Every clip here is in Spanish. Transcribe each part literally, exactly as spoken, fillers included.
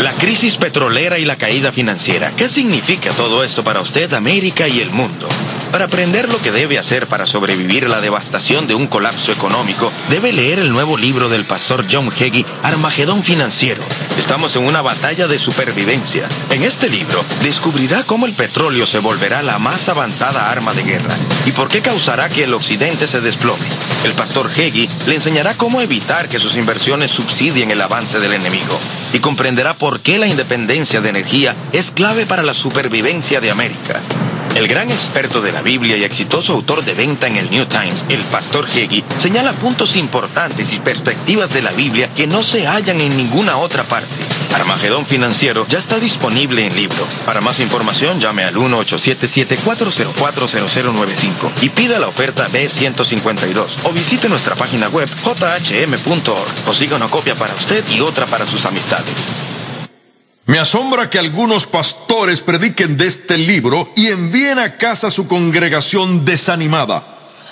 La crisis petrolera y la caída financiera. ¿Qué significa todo esto para usted, América y el mundo? Para aprender lo que debe hacer para sobrevivir a la devastación de un colapso económico, debe leer el nuevo libro del pastor John Hagee, Armagedón Financiero. Estamos en una batalla de supervivencia. En este libro, descubrirá cómo el petróleo se volverá la más avanzada arma de guerra y por qué causará que el occidente se desplome. El pastor Hagee le enseñará cómo evitar que sus inversiones subsidien el avance del enemigo y comprenderá por qué la independencia de energía es clave para la supervivencia de América. El gran experto de la Biblia y exitoso autor de venta en el New Times, el pastor Hagee, señala puntos importantes y perspectivas de la Biblia que no se hallan en ninguna otra parte. Armagedón Financiero ya está disponible en libro. Para más información, llame al uno ocho siete siete, cuatro cero cuatro, cero cero nueve cinco y pida la oferta B ciento cincuenta y dos o visite nuestra página web j h m punto org. Consiga una copia para usted y otra para sus amistades. Me asombra que algunos pastores prediquen de este libro y envíen a casa a su congregación desanimada.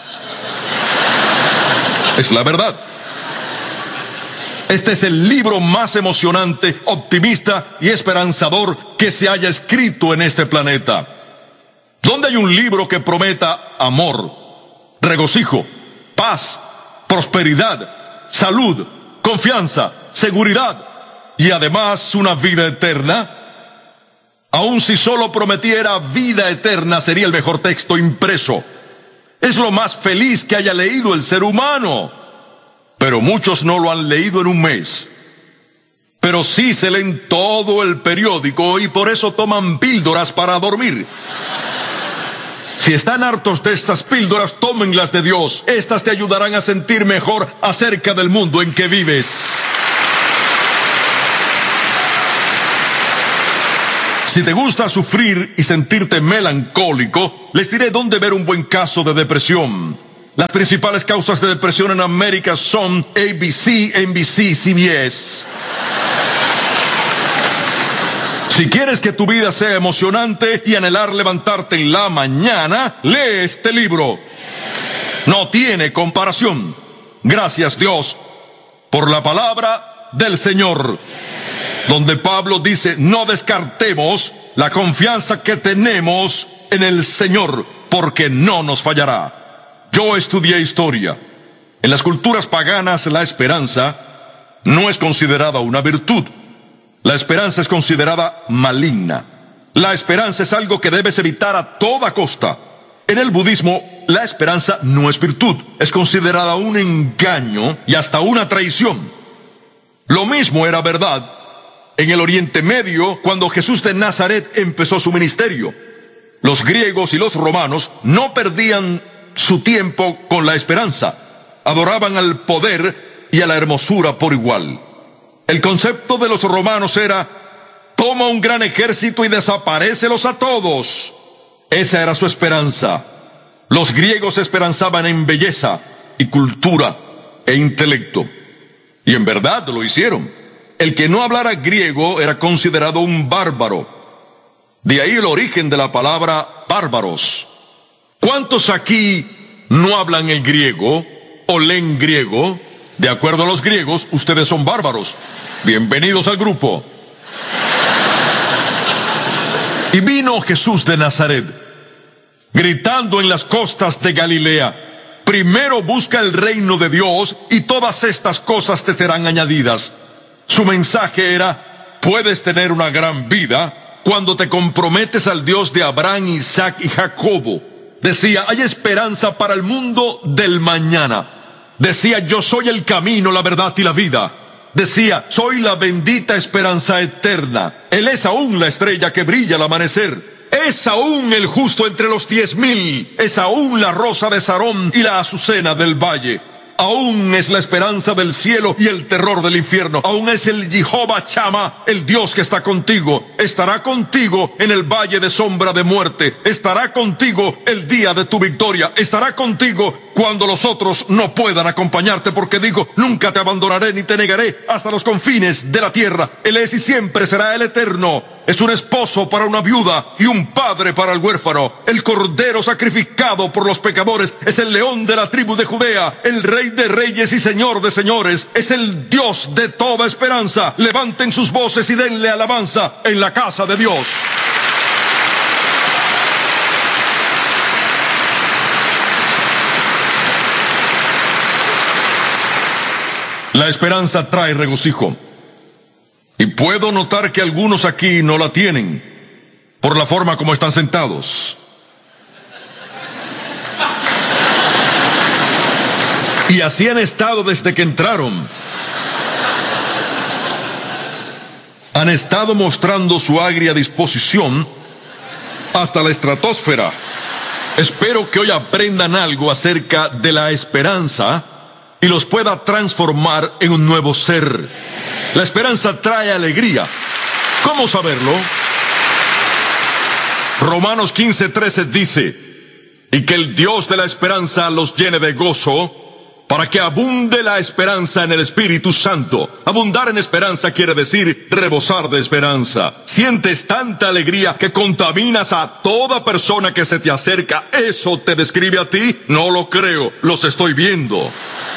Es la verdad. Este es el libro más emocionante, optimista y esperanzador que se haya escrito en este planeta. ¿Dónde hay un libro que prometa amor, regocijo, paz, prosperidad, salud, confianza, seguridad y además una vida eterna? Aun si solo prometiera vida eterna, sería el mejor texto impreso. Es lo más feliz que haya leído el ser humano. Pero muchos no lo han leído en un mes. Pero sí se leen todo el periódico y por eso toman píldoras para dormir. Si están hartos de estas píldoras, tómenlas de Dios. Estas te ayudarán a sentir mejor acerca del mundo en que vives. Si te gusta sufrir y sentirte melancólico, les diré dónde ver un buen caso de depresión. Las principales causas de depresión en América son A B C, N B C, C B S. Si quieres que tu vida sea emocionante y anhelar levantarte en la mañana, lee este libro. No tiene comparación. Gracias, Dios, por la palabra del Señor, donde Pablo dice: no descartemos la confianza que tenemos en el Señor, porque no nos fallará. Yo estudié historia. En las culturas paganas la esperanza no es considerada una virtud. La esperanza es considerada maligna. La esperanza es algo que debes evitar a toda costa. En el budismo, la esperanza no es virtud. Es considerada un engaño y hasta una traición. Lo mismo era verdad en el Oriente Medio cuando Jesús de Nazaret empezó su ministerio. Los griegos y los romanos no perdían su tiempo con la esperanza. Adoraban al poder y a la hermosura por igual. El concepto de los romanos era: toma un gran ejército y desaparécelos a todos. Esa era su esperanza. Los griegos esperanzaban en belleza y cultura e intelecto. Y en verdad lo hicieron. El que no hablara griego era considerado un bárbaro. De ahí el origen de la palabra bárbaros. ¿Cuántos aquí no hablan el griego o leen griego? De acuerdo a los griegos, ustedes son bárbaros. Bienvenidos al grupo. Y vino Jesús de Nazaret, gritando en las costas de Galilea: primero busca el reino de Dios y todas estas cosas te serán añadidas. Su mensaje era: puedes tener una gran vida cuando te comprometes al Dios de Abraham, Isaac y Jacobo. Decía: hay esperanza para el mundo del mañana. Decía: yo soy el camino, la verdad y la vida. Decía: soy la bendita esperanza eterna. Él es aún la estrella que brilla al amanecer. Es aún el justo entre los diez mil. Es aún la rosa de Sarón y la azucena del valle. Aún es la esperanza del cielo y el terror del infierno. Aún es el Jehová Chama, el Dios que está contigo. Estará contigo en el valle de sombra de muerte. Estará contigo el día de tu victoria. Estará contigo cuando los otros no puedan acompañarte, porque digo: nunca te abandonaré ni te negaré hasta los confines de la tierra. Él es y siempre será el eterno, Es un esposo para una viuda y un padre para el huérfano. El cordero sacrificado por los pecadores es el león de la tribu de Judea, el rey de reyes y señor de señores. Es el Dios de toda esperanza. Levanten sus voces y denle alabanza en la casa de Dios. La esperanza trae regocijo. Y puedo notar que algunos aquí no la tienen, por la forma como están sentados. Y así han estado desde que entraron. Han estado mostrando su agria disposición hasta la estratosfera. Espero que hoy aprendan algo acerca de la esperanza y los pueda transformar en un nuevo ser. La esperanza trae alegría. ¿Cómo saberlo? Romanos quince trece dice: y que el Dios de la esperanza los llene de gozo, para que abunde la esperanza en el Espíritu Santo. Abundar en esperanza quiere decir rebosar de esperanza. Sientes tanta alegría que contaminas a toda persona que se te acerca. ¿Eso te describe a ti? No lo creo, los estoy viendo.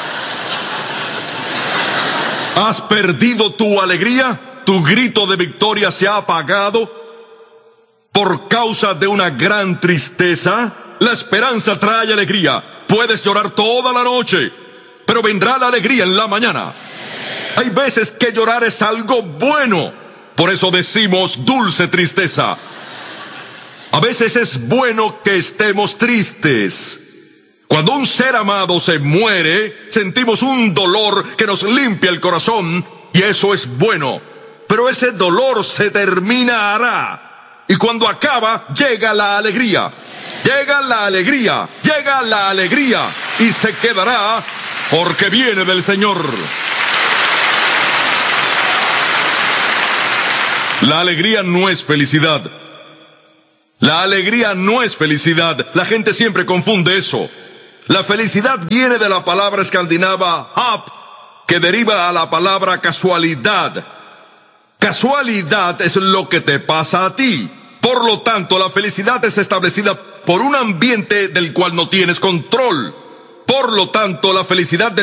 ¿Has perdido tu alegría? ¿Tu grito de victoria se ha apagado por causa de una gran tristeza? La esperanza trae alegría. Puedes llorar toda la noche, pero vendrá la alegría en la mañana. Hay veces que llorar es algo bueno. Por eso decimos dulce tristeza. A veces es bueno que estemos tristes. Cuando un ser amado se muere, sentimos un dolor que nos limpia el corazón, y eso es bueno. Pero ese dolor se terminará, y cuando acaba, llega la alegría. Llega la alegría, llega la alegría, y se quedará porque viene del Señor. La alegría no es felicidad. La alegría no es felicidad. La gente siempre confunde eso. La felicidad viene de la palabra escandinava hap, que deriva a la palabra casualidad. Casualidad es lo que te pasa a ti. Por lo tanto, la felicidad es establecida por un ambiente del cual no tienes control. Por lo tanto, la felicidad